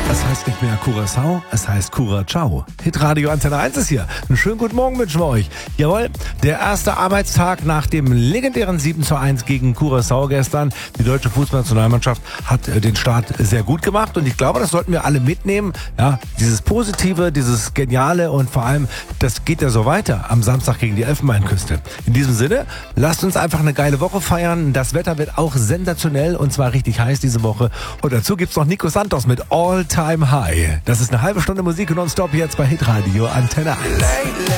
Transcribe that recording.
Es heißt nicht mehr Curaçao, es heißt Curacao. Hitradio Antenne 1 ist hier. Einen schönen guten Morgen wünschen wir euch. Jawohl, der erste Arbeitstag nach dem legendären 7:1 gegen Curaçao gestern. Die deutsche Fußballnationalmannschaft hat den Start sehr gut gemacht und ich glaube, das sollten wir alle mitnehmen. Ja, dieses Positive, dieses Geniale und vor allem, das geht ja so weiter am Samstag gegen die Elfenbeinküste. In diesem Sinne, lasst uns einfach eine geile Woche feiern. Das Wetter wird auch sensationell und zwar richtig heiß diese Woche. Und dazu gibt's noch Nico Santos mit All Time High. Das ist eine halbe Stunde Musik nonstop jetzt bei Hitradio Antenne 1.